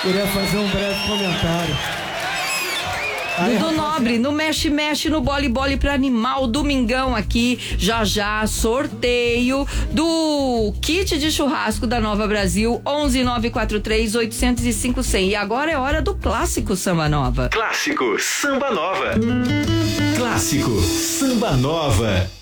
Queria fazer um breve comentário. Dudu Nobre, no mexe-mexe, no bole-bole pra animal, domingão aqui, já, sorteio do kit de churrasco da Nova Brasil, 11-943-805-100. E agora é hora do clássico Samba Nova. Clássico Samba Nova. Clássico Samba Nova.